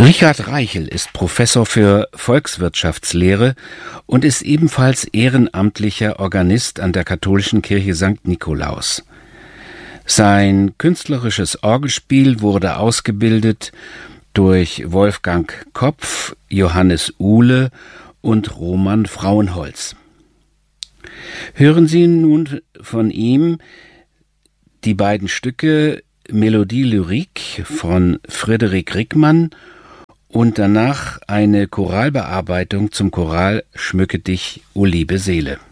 Richard Reichel ist Professor für Volkswirtschaftslehre und ist ebenfalls ehrenamtlicher Organist an der katholischen Kirche St. Nikolaus. Sein künstlerisches Orgelspiel wurde ausgebildet durch Wolfgang Kopf, Johannes Uhle und Roman Frauenholz. Hören Sie nun von ihm die beiden Stücke Melodie Lyrique von Frédéric Rickmann und danach eine Choralbearbeitung zum Choral Schmücke dich, o liebe Seele.